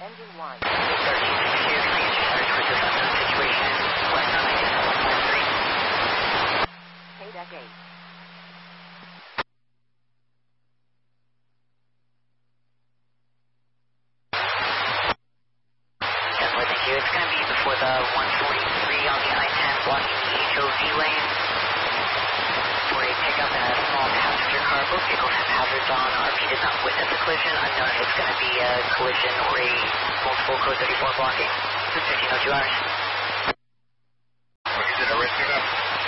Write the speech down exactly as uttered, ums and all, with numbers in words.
Engine one. thirteen fifty-two, please charge for this unknown situation. West on I ten one five three. K deck eight. Definitely, thank you. It's going to be before the one forty-three on the I ten, blocking the H O V lane. For a pickup and a small passenger car, both vehicles have hazards on. R P did not witness a collision. Unknown if it's going to be a collision or a multiple code thirty-four blocking. fifteen oh two hours. Is it a risk pickup?